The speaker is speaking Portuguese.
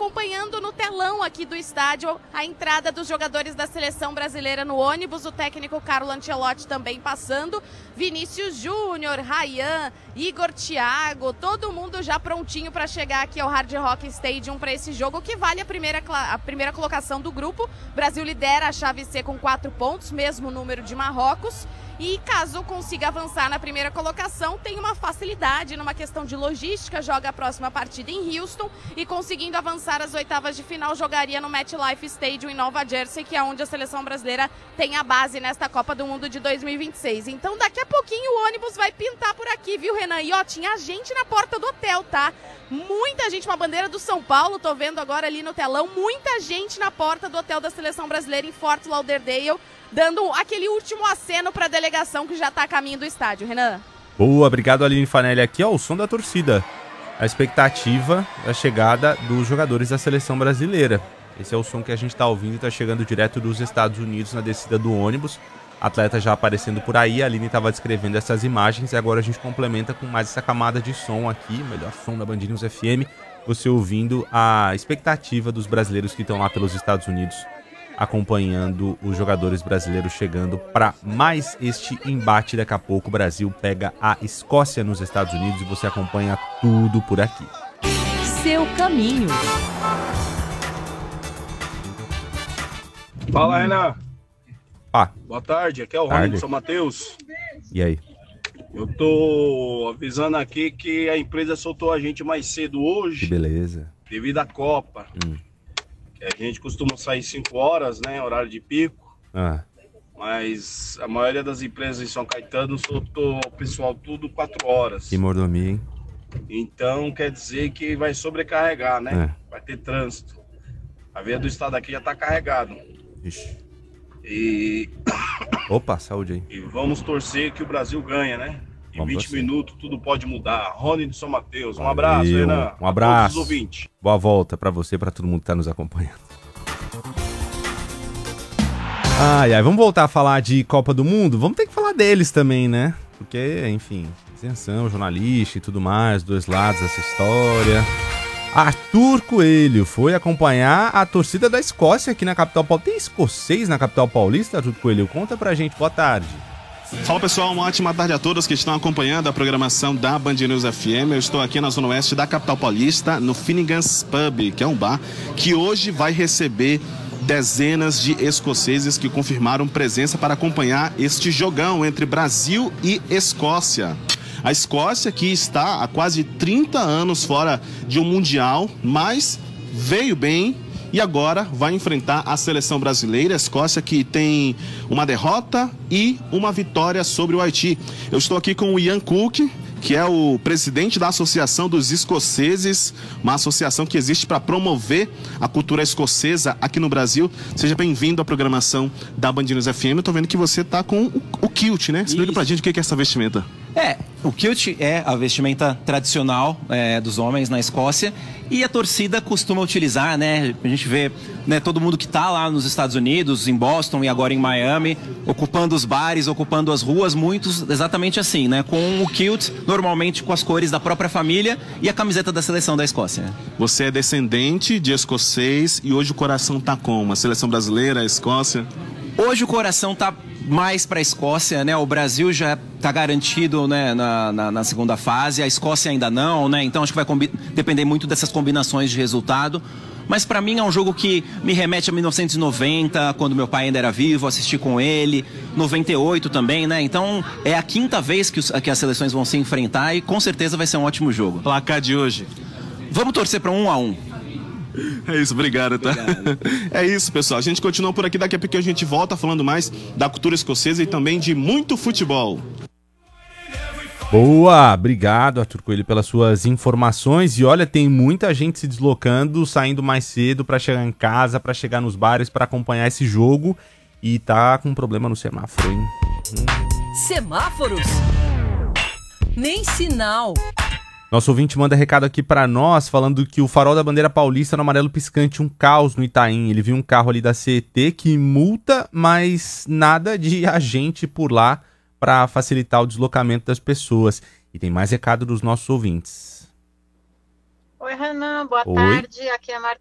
acompanhando no telão aqui do estádio a entrada dos jogadores da seleção brasileira no ônibus, o técnico Carlo Ancelotti também passando, Vinícius Júnior, Ryan, Igor Thiago, todo mundo já prontinho para chegar aqui ao Hard Rock Stadium para esse jogo que vale a primeira colocação do grupo. O Brasil lidera a chave C com 4 pontos, mesmo número de Marrocos. E caso consiga avançar na primeira colocação, tem uma facilidade numa questão de logística, joga a próxima partida em Houston e conseguindo avançar às oitavas de final, jogaria no MetLife Stadium em Nova Jersey, que é onde a seleção brasileira tem a base nesta Copa do Mundo de 2026. Então daqui a pouquinho o ônibus vai pintar por aqui, viu, Renan? E ó, tinha gente na porta do hotel, tá? Muita gente, uma bandeira do São Paulo, tô vendo agora ali no telão, muita gente na porta do hotel da seleção brasileira em Fort Lauderdale, dando aquele último aceno para a delegação que já está a caminho do estádio. Renan? Boa, obrigado Aline Fanelli. Aqui, ó, o som da torcida. A expectativa da chegada dos jogadores da seleção brasileira. Esse é o som que a gente está ouvindo, está chegando direto dos Estados Unidos na descida do ônibus. Atleta já aparecendo por aí, a Aline estava descrevendo essas imagens e agora a gente complementa com mais essa camada de som aqui, melhor som da Band News FM, você ouvindo a expectativa dos brasileiros que estão lá pelos Estados Unidos, acompanhando os jogadores brasileiros chegando para mais este embate. Daqui a pouco o Brasil pega a Escócia nos Estados Unidos e você acompanha tudo por aqui. Seu caminho. Fala, Renan. Boa tarde, aqui é o Rony de São Mateus. E aí? Eu tô avisando aqui que a empresa soltou a gente mais cedo hoje. Que beleza. Devido à Copa. A gente costuma sair 5 horas, né? Horário de pico. Mas a maioria das empresas em São Caetano soltou o pessoal tudo 4 horas. Que mordomia, hein? Então quer dizer que vai sobrecarregar, né? Vai ter trânsito. A via do estado aqui já tá carregado. Ixi. E... Opa, saúde aí. E vamos torcer que o Brasil ganha, né? Em vamos 20 torcer. minutos tudo pode mudar. Rony de São Mateus, um Valeu, abraço, Renan. Um abraço. A todos os ouvintes. Boa volta pra você, pra todo mundo que tá nos acompanhando. Vamos voltar a falar de Copa do Mundo? Vamos ter que falar deles também, né? Porque, enfim, isenção, jornalista e tudo mais, dois lados dessa história. Arthur Coelho foi acompanhar a torcida da Escócia aqui na capital paulista. Tem escocês na capital paulista, Arthur Coelho? Conta pra gente, boa tarde. Fala pessoal, uma ótima tarde a todos que estão acompanhando a programação da Band News FM. Eu estou aqui na zona oeste da capital paulista, no Finnegan's Pub, que é um bar que hoje vai receber dezenas de escoceses que confirmaram presença para acompanhar este jogão entre Brasil e Escócia. A Escócia, que está há quase 30 anos fora de um Mundial, mas veio bem e agora vai enfrentar a seleção brasileira. A Escócia que tem uma derrota e uma vitória sobre o Haiti. Eu estou aqui com o Ian Cook, que é o presidente da Associação dos Escoceses, uma associação que existe para promover a cultura escocesa aqui no Brasil. Seja bem-vindo à programação da Band News FM. Eu estou vendo que você está com o kilt, né? Explica pra gente o que é essa vestimenta. O kilt é a vestimenta tradicional dos homens na Escócia e a torcida costuma utilizar, né? A gente vê, né, todo mundo que está lá nos Estados Unidos, em Boston e agora em Miami, ocupando os bares, ocupando as ruas, muitos exatamente assim, né? Com o kilt, normalmente com as cores da própria família e a camiseta da seleção da Escócia. Você é descendente de escocês e hoje o coração tá como? A seleção brasileira, a Escócia? Hoje o coração tá mais para a Escócia, né? O Brasil já está garantido, né, na segunda fase, a Escócia ainda não, né? Então acho que vai depender muito dessas combinações de resultado. Mas para mim é um jogo que me remete a 1990, quando meu pai ainda era vivo, assisti com ele, 98 também, né? Então é a quinta vez que as seleções vão se enfrentar e com certeza vai ser um ótimo jogo. Placar de hoje? Vamos torcer para 1-1. É isso, obrigado, tá? É isso, pessoal. A gente continua por aqui, daqui a pouco a gente volta falando mais da cultura escocesa e também de muito futebol. Boa, obrigado Arthur Coelho pelas suas informações. E olha, tem muita gente se deslocando, saindo mais cedo para chegar em casa, para chegar nos bares, para acompanhar esse jogo. E tá com problema no semáforo, hein? Semáforos? Nem sinal. Nosso ouvinte manda recado aqui pra nós, falando que o farol da bandeira paulista no amarelo piscante, um caos no Itaim. Ele viu um carro ali da CET que multa, mas nada de agente por lá para facilitar o deslocamento das pessoas. E tem mais recado dos nossos ouvintes. Oi, Renan, boa Oi. tarde. Aqui é a